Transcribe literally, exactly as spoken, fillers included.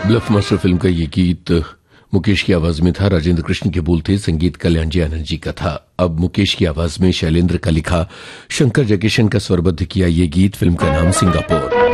Bulb master film का ये गीत मुकेश की आवाज में था। राजेंद्र कृष्ण के बोल थे, संगीत कल्याण जी आनंद जी का था। अब मुकेश की आवाज में शैलेंद्र का लिखा, शंकर जयकिशन का स्वरबद्ध किया ये गीत। फिल्म का नाम सिंगापुर।